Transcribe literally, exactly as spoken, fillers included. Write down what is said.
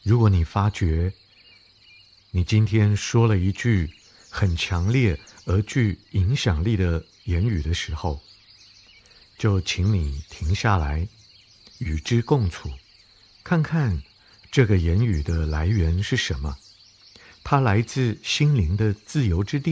如果你发觉你今天说了一句很强烈而具影响力的言语的时候，就请你停下来，与之共处，看看这个言语的来源是什么。它来自心灵的自由之地，